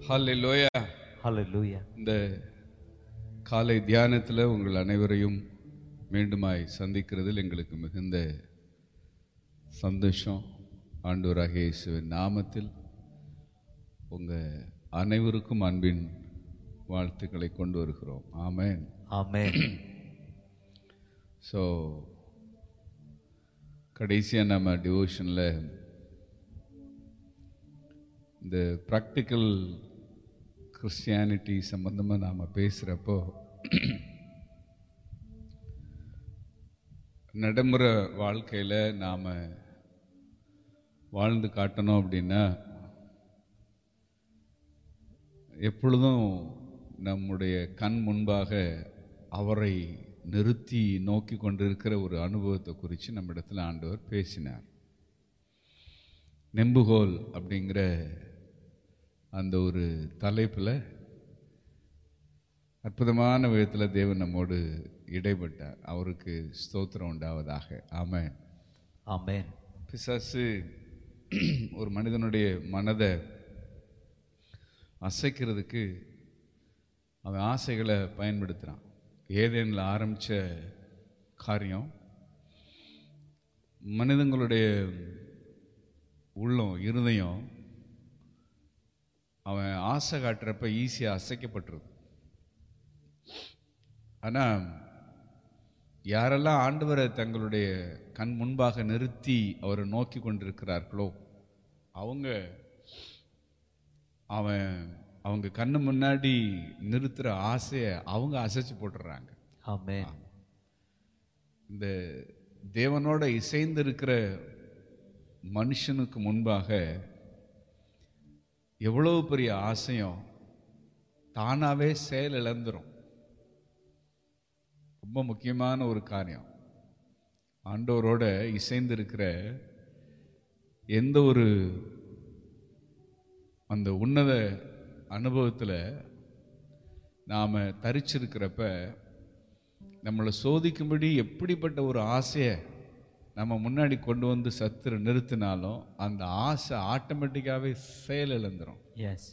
ஹல்லேலூயா. Hallelujah. இந்த காலை தியானத்தில் உங்கள் அனைவரையும் மீண்டுமாய் சந்திக்கிறதில் எங்களுக்கு மிகுந்த சந்தோஷம். ஆண்டவராகிய இயேசுவின் நாமத்தில் உங்கள் அனைவருக்கும் அன்பின் வாழ்த்துக்களை கொண்டு வருகிறோம். ஆமென். Amen. ஸோ கடைசியாக நம்ம டிவோஷனில் இந்த ப்ராக்டிக்கல் கிறிஸ்டியானிட்டி சம்பந்தமாக நாம் பேசுகிறப்போ நடைமுறை வாழ்க்கையில் நாம் வாழ்ந்து காட்டணும் அப்படின்னா எப்பொழுதும் நம்முடைய கண் முன்பாக அவரை நிறுத்தி நோக்கி கொண்டிருக்கிற ஒரு அனுபவத்தை குறித்து நம்ம இடத்துல ஆண்டவர் பேசினார். நெம்புகோல் அப்படிங்கிற அந்த ஒரு தலைப்பில் அற்புதமான விதத்தில் தேவன் நம்மோடு இடைப்பட்டார். அவருக்கு ஸ்தோத்திரம் உண்டாவதாக. ஆமென். Amen. பிசாசு ஒரு மனிதனுடைய மனதை அசைக்கிறதுக்கு அவன் ஆசைகளை பயன்படுத்துகிறான். ஏதேனில் ஆரம்பித்த காரியம் மனிதங்களுடைய உள்ளம், இருதயம் அவன் ஆசை காட்டுறப்ப ஈஸியாக அசைக்கப்பட்டுருது. ஆனால் யாரெல்லாம் ஆண்டவரை தங்களுடைய கண் முன்பாக நிறுத்தி அவரை நோக்கி கொண்டிருக்கிறார்களோ அவங்க கண்ணு முன்னாடி நிறுத்துகிற ஆசையை அவங்க அசைச்சு போட்டுடுறாங்க. Amen. இந்த தேவனோட இசைந்து இருக்கிற மனுஷனுக்கு முன்பாக எவ்வளவு பெரிய ஆசையும் தானாகவே செயல் இழந்துரும். ரொம்ப முக்கியமான ஒரு காரியம். ஆண்டவரோட இசைந்து இருக்கிற எந்த ஒரு அந்த உன்னத அனுபவத்தில் நாம் தரிச்சிருக்கிறப்ப நம்மளை சோதிக்கும்படி எப்படிப்பட்ட ஒரு ஆசையை நம்ம முன்னாடி கொண்டு வந்து சத்துரு நிறுத்தினாலும் அந்த ஆசை ஆட்டோமேட்டிக்காகவே செயல் இழந்துடும். Yes.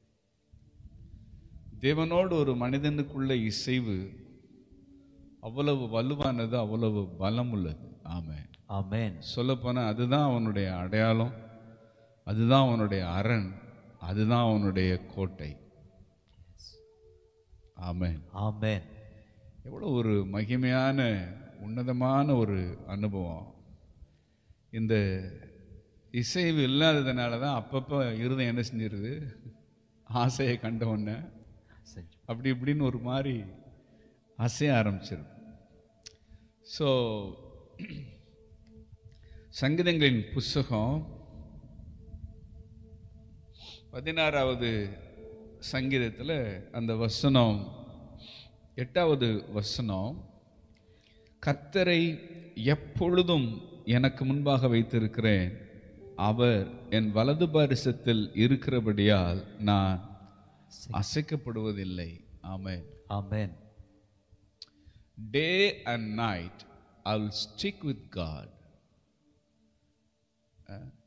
தேவனோடு ஒரு மனிதனுக்குள்ள இசைவு அவ்வளவு வலுவானது, அவ்வளவு பலம் உள்ளது. ஆமென். Amen. சொல்லப்போனால் அதுதான் அவனுடைய அடையாளம், அதுதான் அவனுடைய அரண், அதுதான் அவனுடைய கோட்டை. ஆமென். Amen. எவ்வளோ ஒரு மகிமையான உன்னதமான ஒரு அனுபவம். இந்த இசைவு இல்லாததுனால தான் அப்பப்போ இருதயம் என்ன செஞ்சிருது, ஆசையை கண்ட உடனே அப்படி இப்படின்னு ஒரு மாதிரி அசைய ஆரம்பிச்சிருது. ஸோ சங்கீதங்களின் புஸ்தகம் 16வது சங்கீதத்தில் அந்த வசனம் 8வது வசனம், கர்த்தரை எப்பொழுதும் எனக்கு முன்பாக வைத்திருக்கிறேன், அவர் என் வலது பாரிசத்தில் இருக்கிறபடியால் நான் அசைக்கப்படுவதில்லை. ஆமென். Amen. Day and night I will stick with God.